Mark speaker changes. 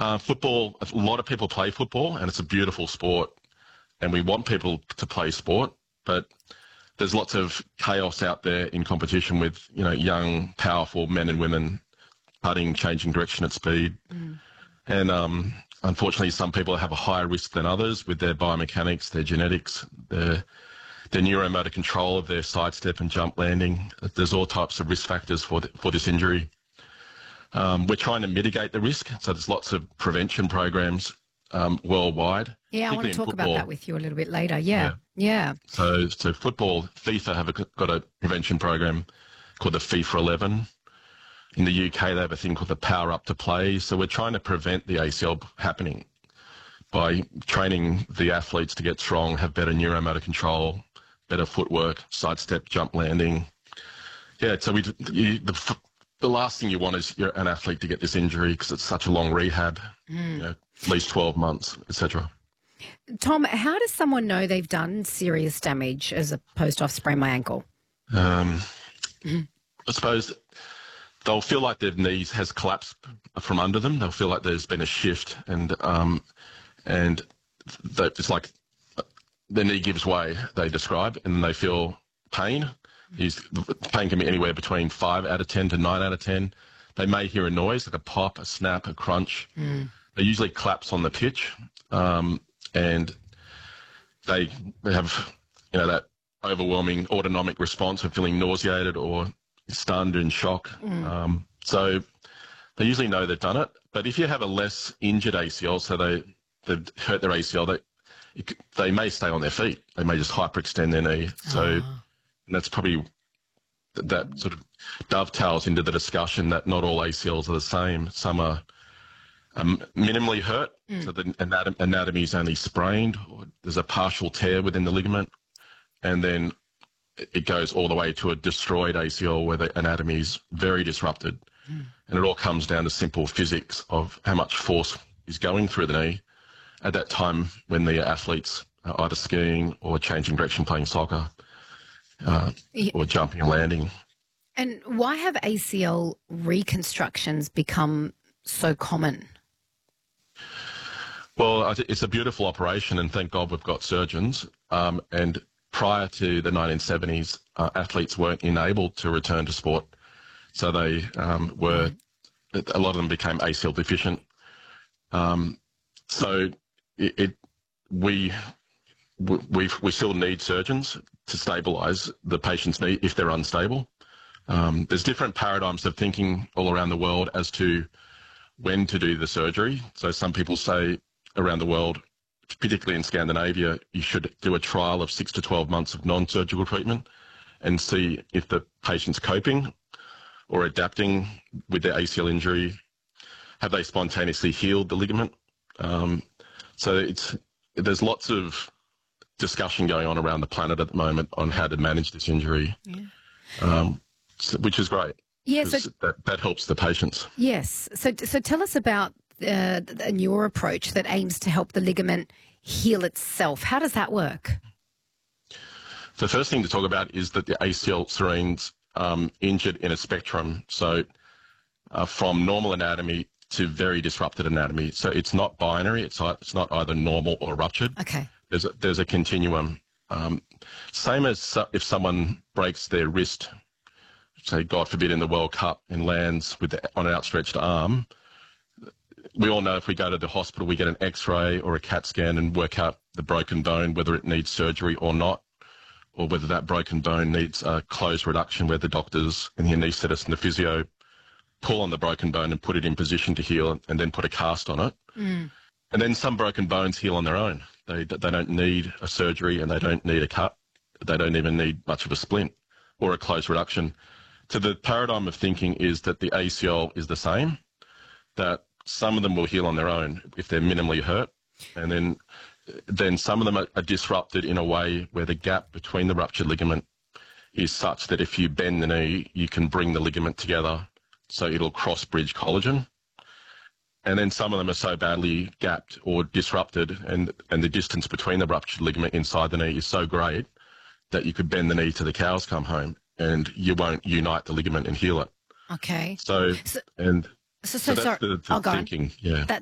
Speaker 1: Football, a lot of people play football, and it's a beautiful sport, and we want people to play sport, but there's lots of chaos out there in competition with, young, powerful men and women cutting, changing direction at speed. And unfortunately, some people have a higher risk than others with their biomechanics, their genetics, their neuromotor control of their sidestep and jump landing. There's all types of risk factors for this injury. We're trying to mitigate the risk, so there's lots of prevention programs worldwide.
Speaker 2: Yeah, I want to talk about that with you a little bit later. Yeah.
Speaker 1: So football, FIFA have got a prevention program called the FIFA 11. In the UK, they have a thing called the Power Up to Play. So we're trying to prevent the ACL happening by training the athletes to get strong, have better neuromotor control, better footwork, sidestep, jump landing. Yeah, so the last thing you want is an athlete to get this injury because it's such a long rehab, at least 12 months, etc.
Speaker 2: Tom, how does someone know they've done serious damage as opposed to I've sprained my ankle?
Speaker 1: I suppose they'll feel like their knees has collapsed from under them. They'll feel like there's been a shift, and it's like their knee gives way, they describe, and then they feel pain. Pain can be anywhere between 5 out of 10 to 9 out of 10. They may hear a noise, like a pop, a snap, a crunch. They usually collapse on the pitch, and they have, that overwhelming autonomic response of feeling nauseated or stunned and shock. So they usually know they've done it. But if you have a less injured ACL, so they've hurt their ACL, they may stay on their feet. They may just hyperextend their knee. So that's probably, that sort of dovetails into the discussion that not all ACLs are the same. Some are minimally hurt, so the anatomy is only sprained, or there's a partial tear within the ligament, and then it goes all the way to a destroyed ACL where the anatomy is very disrupted. And it all comes down to simple physics of how much force is going through the knee at that time when the athletes are either skiing or changing direction playing soccer, or jumping and landing.
Speaker 2: And why have ACL reconstructions become so common?
Speaker 1: Well, it's a beautiful operation, and thank God we've got surgeons. And prior to the 1970s, athletes weren't enabled to return to sport. So they a lot of them became ACL deficient. So we still need surgeons to stabilise the patient's knee if they're unstable. There's different paradigms of thinking all around the world as to when to do the surgery. So some people say around the world, particularly in Scandinavia, you should do a trial of 6 to 12 months of non-surgical treatment and see if the patient's coping or adapting with their ACL injury. Have they spontaneously healed the ligament? So there's lots of discussion going on around the planet at the moment on how to manage this injury, which is great.
Speaker 2: Yeah, so
Speaker 1: that helps the patients.
Speaker 2: Yes. So tell us about a newer approach that aims to help the ligament heal itself. How does that work?
Speaker 1: The first thing to talk about is that the ACL serene's injured in a spectrum, so from normal anatomy to very disrupted anatomy. So it's not binary. It's not either normal or ruptured.
Speaker 2: Okay.
Speaker 1: There's a continuum. Same as if someone breaks their wrist, say, God forbid, in the World Cup and lands on an outstretched arm. We all know if we go to the hospital, we get an X-ray or a CAT scan and work out the broken bone, whether it needs surgery or not, or whether that broken bone needs a closed reduction where the doctors and the anaesthetist and the physio pull on the broken bone and put it in position to heal and then put a cast on it. And then some broken bones heal on their own. They don't need a surgery and they don't need a cut. They don't even need much of a splint or a closed reduction. So the paradigm of thinking is that the ACL is the same, that some of them will heal on their own if they're minimally hurt, and then some of them are disrupted in a way where the gap between the ruptured ligament is such that if you bend the knee, you can bring the ligament together so it'll cross-bridge collagen. And then some of them are so badly gapped or disrupted and the distance between the ruptured ligament inside the knee is so great that you could bend the knee till the cows come home and you won't unite the ligament and heal it.
Speaker 2: Okay.
Speaker 1: So that's
Speaker 2: sorry.
Speaker 1: the thinking. Yeah.